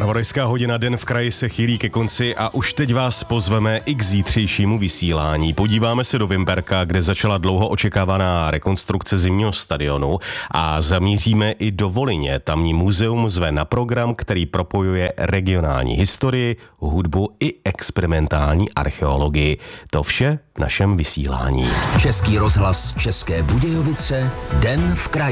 Zpravodajská hodina Den v kraji se chýlí ke konci a už teď vás pozveme i k zítřejšímu vysílání. Podíváme se do Vimberka, kde začala dlouho očekávaná rekonstrukce zimního stadionu a zamíříme i do Volyně. Tamní muzeum zve na program, který propojuje regionální historii, hudbu i experimentální archeologii. To vše v našem vysílání. Český rozhlas České Budějovice, Den v kraji.